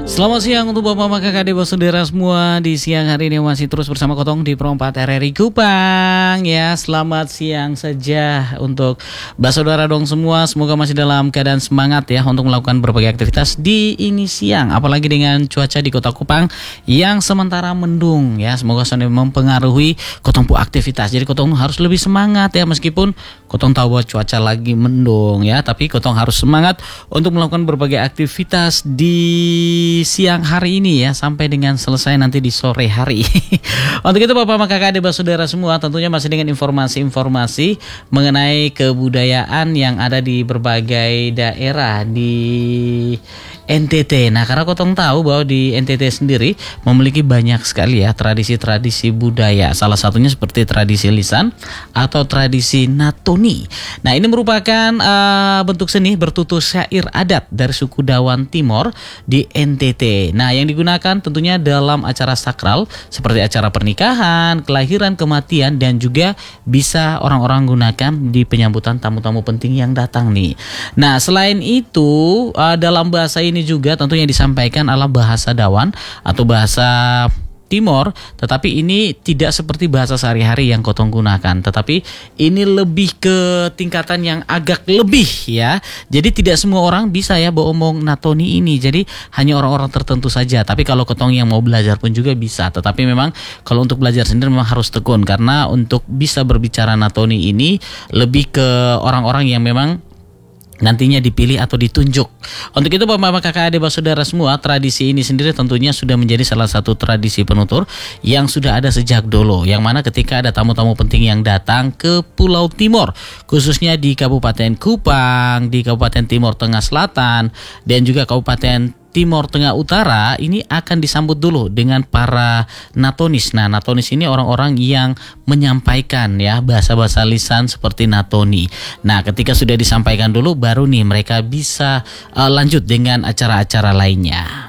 Selamat siang untuk Bapak Mama Kakak Adik Saudara semua. Di siang hari ini masih terus bersama Kotong di Pro 4 RRI Kupang ya. Selamat siang saja untuk saudara dong semua. Semoga masih dalam keadaan semangat ya untuk melakukan berbagai aktivitas di ini siang. Apalagi dengan cuaca di Kota Kupang yang sementara mendung ya. Semoga sudah mempengaruhi Kotong pu aktivitas. Jadi Kotong harus lebih semangat ya, meskipun Kotong tahu bahwa cuaca lagi mendung ya, tapi Kotong harus semangat untuk melakukan berbagai aktivitas di siang hari ini ya, sampai dengan selesai nanti di sore hari. Untuk itu Bapak Mama Kakak Adik Saudara semua, tentunya masih dengan informasi-informasi mengenai kebudayaan yang ada di berbagai daerah di NTT. Nah, karena Kotong tahu bahwa di NTT sendiri memiliki banyak sekali ya tradisi-tradisi budaya. Salah satunya seperti tradisi lisan atau tradisi natoni. Nah, ini merupakan bentuk seni bertutur syair adat dari suku Dawan Timor di NTT. Nah, yang digunakan tentunya dalam acara sakral seperti acara pernikahan, kelahiran, kematian, dan juga bisa orang-orang gunakan di penyambutan tamu-tamu penting yang datang nih. Nah, selain itu dalam bahasa ini juga tentunya disampaikan adalah bahasa Dawan atau bahasa Timor, tetapi ini tidak seperti bahasa sehari-hari yang Kotong gunakan, tetapi ini lebih ke tingkatan yang agak lebih ya. Jadi tidak semua orang bisa ya beromong natoni ini, jadi hanya orang-orang tertentu saja. Tapi kalau Kotong yang mau belajar pun juga bisa, tetapi memang kalau untuk belajar sendiri memang harus tekun, karena untuk bisa berbicara natoni ini lebih ke orang-orang yang memang nantinya dipilih atau ditunjuk. Untuk itu Bapak Kakak Adik Saudara semua, tradisi ini sendiri tentunya sudah menjadi salah satu tradisi penutur yang sudah ada sejak dulu, yang mana ketika ada tamu-tamu penting yang datang ke Pulau Timor, khususnya di Kabupaten Kupang, di Kabupaten Timor Tengah Selatan, dan juga Kabupaten Timor Tengah Utara, ini akan disambut dulu dengan para natonis. Nah, natonis ini orang-orang yang menyampaikan ya bahasa-bahasa lisan seperti natoni. Nah, ketika sudah disampaikan dulu, baru nih mereka bisa lanjut dengan acara-acara lainnya.